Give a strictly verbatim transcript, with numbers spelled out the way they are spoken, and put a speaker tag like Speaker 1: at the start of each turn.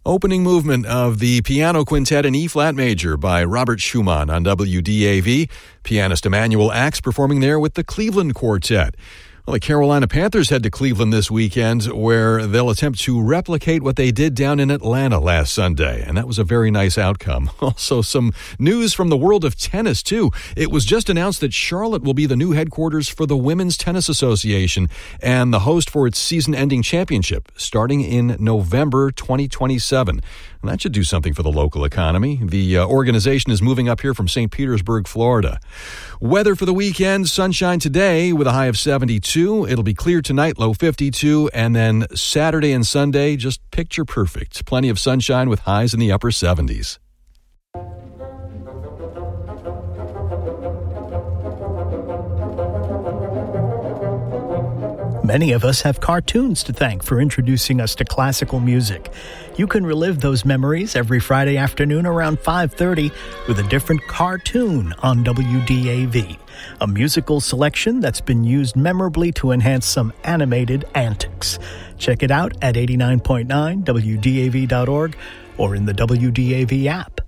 Speaker 1: Opening movement of the Piano Quintet in E-flat major by Robert Schumann on W D A V. Pianist Emanuel Axe performing there with the Cleveland Quartet. Well, the Carolina Panthers head to Cleveland this weekend, where they'll attempt to replicate what they did down in Atlanta last Sunday, and that was a very nice outcome. Also, some news from the world of tennis, too. It was just announced that Charlotte will be the new headquarters for the Women's Tennis Association and the host for its season-ending championship, starting in November twenty twenty-seven. And that should do something for the local economy. The uh, organization is moving up here from Saint Petersburg, Florida. Weather for the weekend, sunshine today with a high of seventy-two. It'll be clear tonight, low fifty-two. And then Saturday and Sunday, just picture perfect. Plenty of sunshine with highs in the upper seventies.
Speaker 2: Many of us have cartoons to thank for introducing us to classical music. You can relive those memories every Friday afternoon around five thirty with a different cartoon on W D A V, a musical selection that's been used memorably to enhance some animated antics. Check it out at eighty-nine point nine W D A V dot org or in the W D A V app.